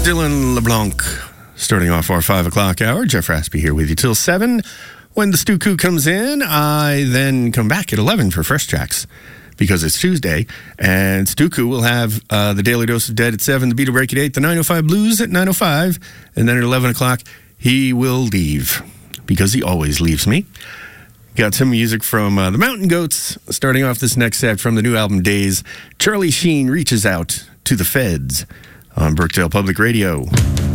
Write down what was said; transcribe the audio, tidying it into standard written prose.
Dylan LeBlanc, starting off our 5 o'clock hour. Jeff Raspy here with you till 7. When the Stu-Coo comes in, I then come back at 11 for Fresh Tracks because it's Tuesday. And Stu-Coo will have the Daily Dose of Dead at 7, the Beatle Break at 8, the 905 Blues at 905. And then at 11 o'clock, he will leave because he always leaves me. Got some music from the Mountain Goats, starting off this next set from the new album Days. Charlie Sheen Reaches Out to the Feds on Brookdale Public Radio.